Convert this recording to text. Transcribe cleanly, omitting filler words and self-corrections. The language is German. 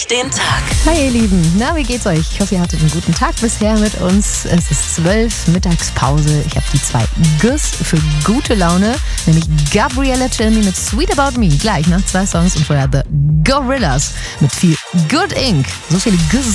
euch den Tag. Hi ihr Lieben, na wie geht's euch? Ich hoffe, ihr hattet einen guten Tag bisher mit uns. Es ist 12, Mittagspause. Ich habe die 2 Güs für gute Laune, nämlich Gabriella Cilmi mit Sweet About Me, gleich nach 2 Songs und vorher The Gorillas mit viel Good Inc. So viele Güs